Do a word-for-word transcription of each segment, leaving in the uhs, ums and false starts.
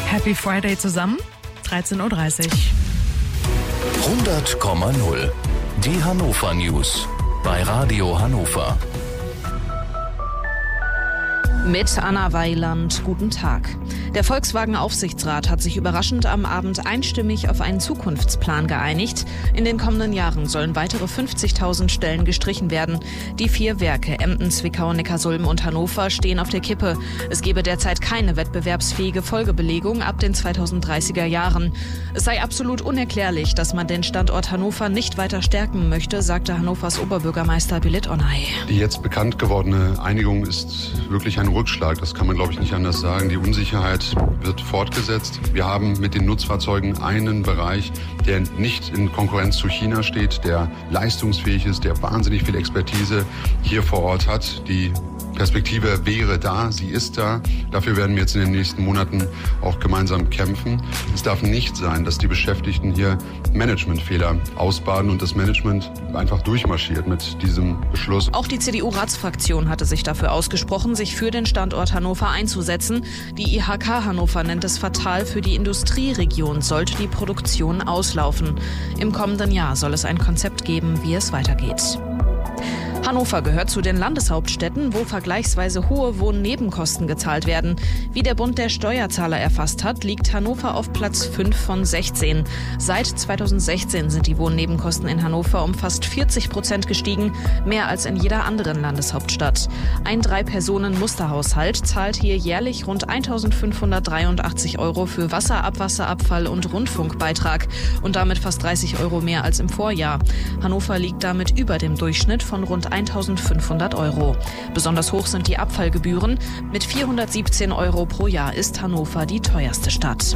Happy Friday zusammen, dreizehn Uhr dreißig. hundert Komma null. Die Hannover News bei Radio Hannover. Mit Anna Weiland, guten Tag. Der Volkswagen-Aufsichtsrat hat sich überraschend am Abend einstimmig auf einen Zukunftsplan geeinigt. In den kommenden Jahren sollen weitere fünfzigtausend Stellen gestrichen werden. Die vier Werke Emden, Zwickau, Neckarsulm und Hannover stehen auf der Kippe. Es gebe derzeit keine wettbewerbsfähige Folgebelegung ab den zweitausenddreißiger Jahren. Es sei absolut unerklärlich, dass man den Standort Hannover nicht weiter stärken möchte, sagte Hannovers Oberbürgermeister Belit Onay. Die jetzt bekannt gewordene Einigung ist wirklich ein Rückschlag. Das kann man, glaube ich, nicht anders sagen. Die Unsicherheit wird fortgesetzt. Wir haben mit den Nutzfahrzeugen einen Bereich, der nicht in Konkurrenz zu China steht, der leistungsfähig ist, der wahnsinnig viel Expertise hier vor Ort hat. Die Perspektive wäre da, sie ist da. Dafür werden wir jetzt in den nächsten Monaten auch gemeinsam kämpfen. Es darf nicht sein, dass die Beschäftigten hier Managementfehler ausbaden und das Management einfach durchmarschiert mit diesem Beschluss. Auch die C D U-Ratsfraktion hatte sich dafür ausgesprochen, sich für den Standort Hannover einzusetzen. Die I H K Hannover nennt es fatal. Für die Industrieregion sollte die Produktion auslaufen. Im kommenden Jahr soll es ein Konzept geben, wie es weitergeht. Hannover gehört zu den Landeshauptstädten, wo vergleichsweise hohe Wohnnebenkosten gezahlt werden. Wie der Bund der Steuerzahler erfasst hat, liegt Hannover auf Platz fünf von sechzehn. Seit zweitausendsechzehn sind die Wohnnebenkosten in Hannover um fast vierzig Prozent gestiegen, mehr als in jeder anderen Landeshauptstadt. Ein Drei-Personen-Musterhaushalt zahlt hier jährlich rund eintausendfünfhundertdreiundachtzig Euro für Wasser, Abwasser, Abfall und Rundfunkbeitrag und damit fast dreißig Euro mehr als im Vorjahr. Hannover liegt damit über dem Durchschnitt von rund eintausendfünfhundert Euro. Besonders hoch sind die Abfallgebühren. Mit vierhundertsiebzehn Euro pro Jahr ist Hannover die teuerste Stadt.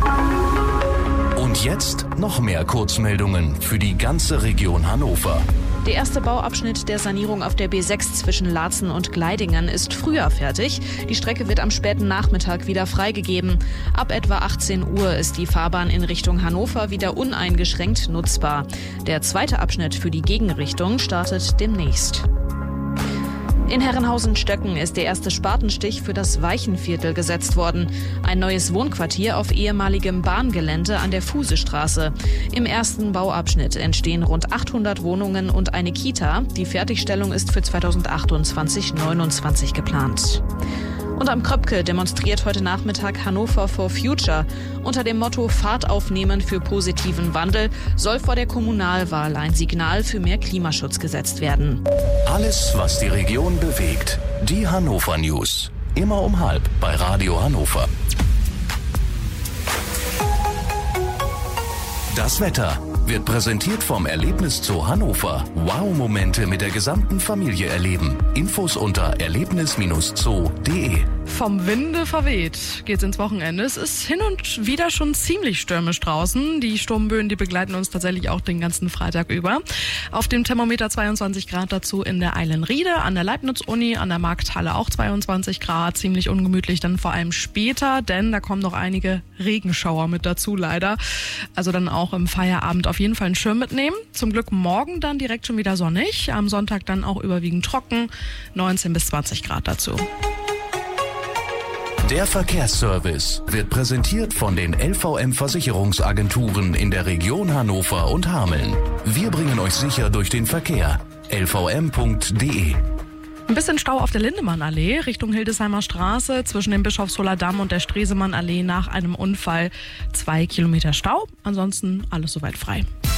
Und jetzt noch mehr Kurzmeldungen für die ganze Region Hannover. Der erste Bauabschnitt der Sanierung auf der B sechs zwischen Laatzen und Gleidingen ist früher fertig. Die Strecke wird am späten Nachmittag wieder freigegeben. Ab etwa achtzehn Uhr ist die Fahrbahn in Richtung Hannover wieder uneingeschränkt nutzbar. Der zweite Abschnitt für die Gegenrichtung startet demnächst. In Herrenhausen-Stöcken ist der erste Spatenstich für das Weichenviertel gesetzt worden. Ein neues Wohnquartier auf ehemaligem Bahngelände an der Fusestraße. Im ersten Bauabschnitt entstehen rund achthundert Wohnungen und eine Kita. Die Fertigstellung ist für zweitausendachtundzwanzig neunundzwanzig geplant. Und am Kröpke demonstriert heute Nachmittag Hannover for Future. Unter dem Motto Fahrt aufnehmen für positiven Wandel soll vor der Kommunalwahl ein Signal für mehr Klimaschutz gesetzt werden. Alles, was die Region bewegt. Die Hannover News. Immer um halb bei Radio Hannover. Das Wetter wird präsentiert vom Erlebniszoo Hannover. Wow-Momente mit der gesamten Familie erleben. Infos unter erlebnis Bindestrich zoo punkt de. Vom Winde verweht geht's ins Wochenende. Es ist hin und wieder schon ziemlich stürmisch draußen. Die Sturmböen, die begleiten uns tatsächlich auch den ganzen Freitag über. Auf dem Thermometer zweiundzwanzig Grad dazu in der Eilenriede, an der Leibniz-Uni, an der Markthalle auch zweiundzwanzig Grad. Ziemlich ungemütlich dann vor allem später, denn da kommen noch einige Regenschauer mit dazu leider. Also dann auch im Feierabend auf jeden Fall einen Schirm mitnehmen. Zum Glück morgen dann direkt schon wieder sonnig. Am Sonntag dann auch überwiegend trocken. neunzehn bis zwanzig Grad dazu. Der Verkehrsservice wird präsentiert von den L V M-Versicherungsagenturen in der Region Hannover und Hameln. Wir bringen euch sicher durch den Verkehr. l v m punkt de. Ein bisschen Stau auf der Lindemannallee Richtung Hildesheimer Straße zwischen dem Bischofsholer Damm und der Stresemannallee nach einem Unfall. Zwei Kilometer Stau, ansonsten alles soweit frei.